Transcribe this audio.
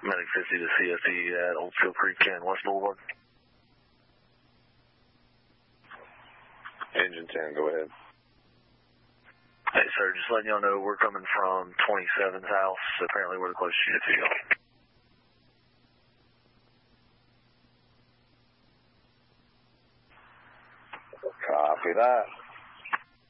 Medic 50 to CFE at Oldfield Creek and West Boulevard. Engine 10, go ahead. Hey, sir, just letting y'all know we're coming from 27th house. Apparently we're the closest unit to y'all. Copy that.